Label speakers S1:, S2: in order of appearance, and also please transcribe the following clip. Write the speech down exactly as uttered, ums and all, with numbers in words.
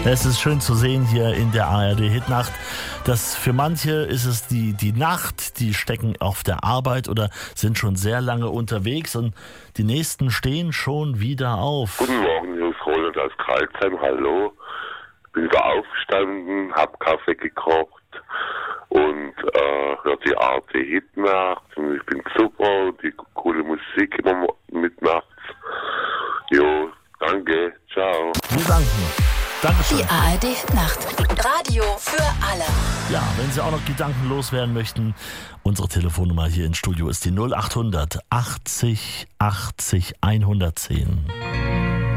S1: Es ist schön zu sehen hier in der A R D Hitnacht, dass für manche ist es die, die Nacht, die stecken auf der Arbeit oder sind schon sehr lange unterwegs und die nächsten stehen schon wieder auf.
S2: Guten Morgen, hier ist Roland aus Karlsheim, hallo. Bin wieder aufgestanden, hab Kaffee gekocht und äh, hört die A R D Hitnacht und ich bin super, die coole Musik immer mit nachts. Jo, danke, ciao.
S1: Wir danken. Dankeschön.
S3: Die A R D Nacht. Radio für alle.
S1: Ja, wenn Sie auch noch Gedanken loswerden möchten, unsere Telefonnummer hier im Studio ist die null acht hundert achtzig achtzig hundertzehn.